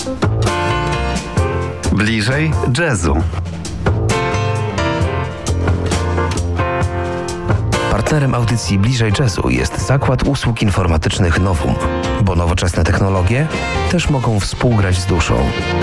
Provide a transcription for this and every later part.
Bliżej jazzu. Partnerem audycji Bliżej Jazzu jest Zakład Usług Informatycznych Novum, bo nowoczesne technologie też mogą współgrać z duszą.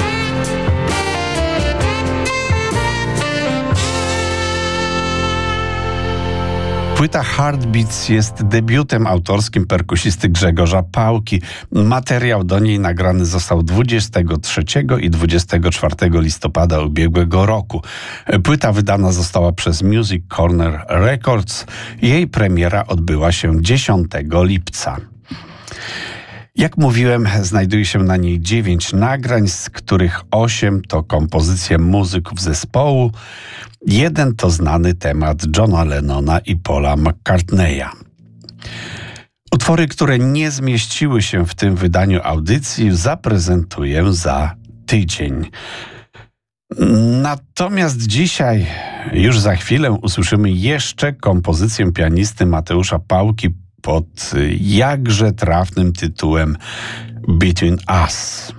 Płyta Heartbeats jest debiutem autorskim perkusisty Grzegorza Pałki. Materiał do niej nagrany został 23 i 24 listopada ubiegłego roku. Płyta wydana została przez Music Corner Records. Jej premiera odbyła się 10 lipca. Jak mówiłem, znajduje się na niej 9 nagrań, z których 8 to kompozycje muzyków zespołu. 1 to znany temat Johna Lennona i Paula McCartneya. Utwory, które nie zmieściły się w tym wydaniu audycji, zaprezentuję za tydzień. Natomiast dzisiaj, już za chwilę, usłyszymy jeszcze kompozycję pianisty Mateusza Pałki pod jakże trafnym tytułem Between Us.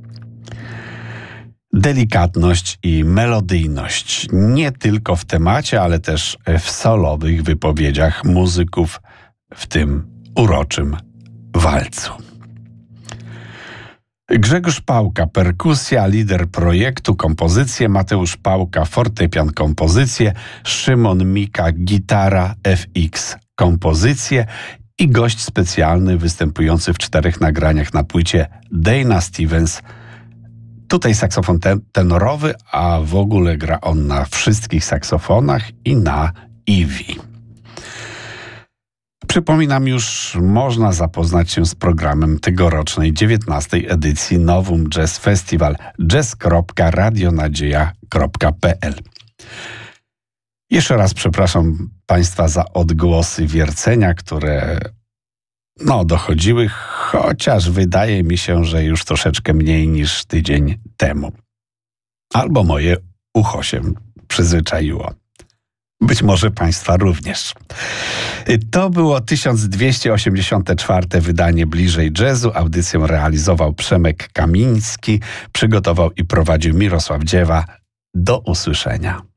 Delikatność i melodyjność nie tylko w temacie, ale też w solowych wypowiedziach muzyków w tym uroczym walcu. Grzegorz Pałka, perkusja, lider projektu, kompozycje, Mateusz Pałka, fortepian, kompozycje, Szymon Mika, gitara, FX, kompozycje i gość specjalny występujący w 4 nagraniach na płycie Dana Stevens. Tutaj saksofon tenorowy, a w ogóle gra on na wszystkich saksofonach i na Ivy. Przypominam, już można zapoznać się z programem tegorocznej 19. edycji Novum Jazz Festival jazz.radionadzieja.pl. Jeszcze raz przepraszam Państwa za odgłosy wiercenia, które dochodziły, chociaż wydaje mi się, że już troszeczkę mniej niż tydzień temu. Albo moje ucho się przyzwyczaiło. Być może Państwa również. To było 1284. wydanie Bliżej Jazzu. Audycję realizował Przemek Kamiński, przygotował i prowadził Mirosław Dziewa. Do usłyszenia.